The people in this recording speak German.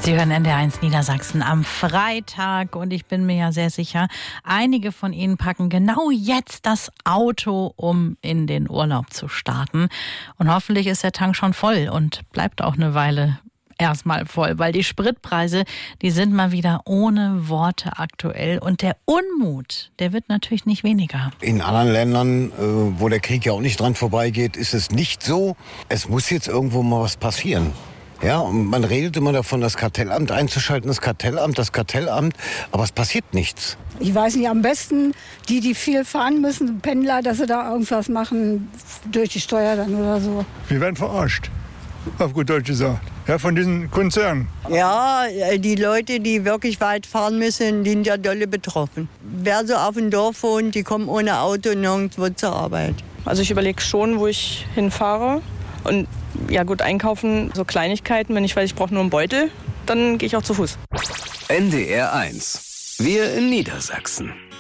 Sie hören NDR1 Niedersachsen am Freitag und ich bin mir ja sehr sicher, einige von Ihnen packen genau jetzt das Auto, um in den Urlaub zu starten. Und hoffentlich ist der Tank schon voll und bleibt auch eine Weile erstmal voll, weil die Spritpreise, die sind mal wieder ohne Worte aktuell und der Unmut, der wird natürlich nicht weniger. In anderen Ländern, wo der Krieg ja auch nicht dran vorbeigeht, ist es nicht so. Es muss jetzt irgendwo mal was passieren. Ja, und man redet immer davon, das Kartellamt einzuschalten, das Kartellamt, aber es passiert nichts. Ich weiß nicht, am besten die viel fahren müssen, Pendler, dass sie da irgendwas machen, durch die Steuer dann oder so. Wir werden verarscht, auf gut Deutsch gesagt, ja, von diesen Konzernen. Ja, die Leute, die wirklich weit fahren müssen, die sind ja dolle betroffen. Wer so auf dem Dorf wohnt, die kommen ohne Auto nirgendwo zur Arbeit. Also ich überlege schon, wo ich hinfahre. Und ja gut, einkaufen, so Kleinigkeiten, wenn ich weiß, ich brauche nur einen Beutel, dann gehe ich auch zu Fuß. NDR1. Wir in Niedersachsen.